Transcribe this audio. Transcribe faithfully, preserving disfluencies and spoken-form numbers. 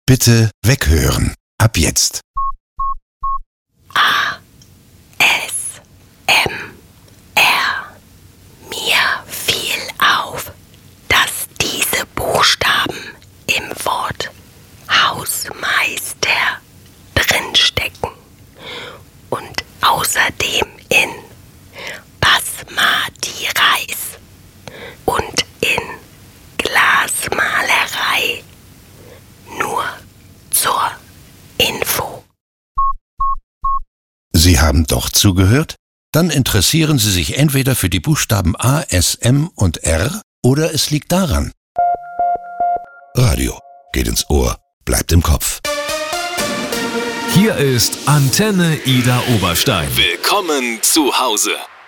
Bitte weghören. Ab jetzt. A, S, M, R. Mir fiel auf, dass diese Buchstaben im Wort Hausmeister drinstecken und außerdem in Basmati Reis und in Glasmalerei. Nur zur Info. Sie haben doch zugehört? Dann interessieren Sie sich entweder für die Buchstaben A, S, M und R oder es liegt daran. Radio geht ins Ohr, bleibt im Kopf. Hier ist Antenne Ida Oberstein. Willkommen zu Hause.